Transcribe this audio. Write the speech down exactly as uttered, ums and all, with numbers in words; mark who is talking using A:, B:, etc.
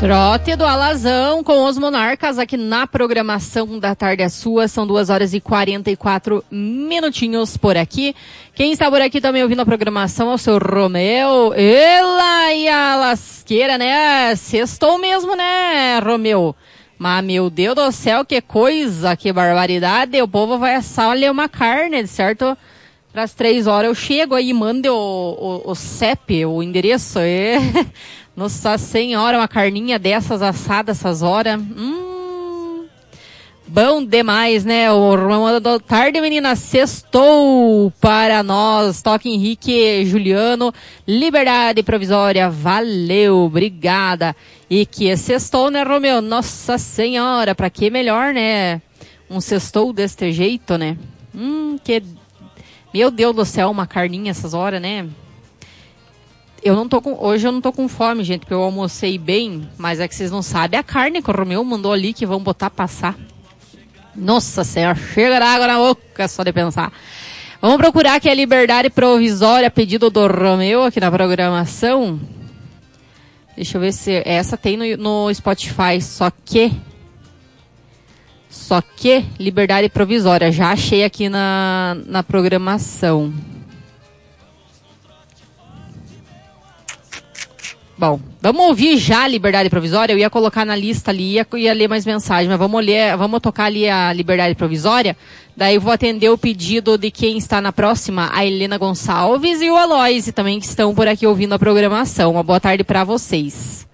A: Trote do Alazão com os Monarcas aqui na programação da Tarde é Sua. São duas horas e quarenta e quatro minutinhos por aqui. Quem está por aqui também ouvindo a programação é o seu Romeu. Ela e a lasqueira, né? Sextou mesmo, né, Romeu? Mas, meu Deus do céu, que coisa, que barbaridade. O povo vai assar ali uma carne, certo? Para as três horas eu chego aí, mande o, o, o C E P, o endereço. É... Nossa Senhora, uma carninha dessas assadas essas horas. Hum, bom demais, né? O Romano da Tarde, menina, sextou para nós. Toque Henrique, Juliano, Liberdade Provisória, valeu, obrigada. E que sextou, né, Romeu? Nossa Senhora, pra que melhor, né? Um sextou deste jeito, né? Hum, que... Meu Deus do céu, uma carninha essas horas, né? Eu não tô com, hoje eu não tô com fome, gente, porque eu almocei bem, mas é que vocês não sabem a carne que o Romeu mandou ali que vão botar passar. Nossa Senhora, chega da água na boca só de pensar. Vamos procurar aqui a Liberdade Provisória, pedido do Romeu aqui na programação. Deixa eu ver se essa tem no, no Spotify, só que... Só que Liberdade Provisória, já achei aqui na, na programação. Bom, vamos ouvir já a Liberdade Provisória. Eu ia colocar na lista ali, ia, ia ler mais mensagens, mas vamos ler, vamos tocar ali a Liberdade Provisória. Daí eu vou atender o pedido de quem está na próxima, a Helena Gonçalves e o Aloysio também, que estão por aqui ouvindo a programação. Uma boa tarde para vocês.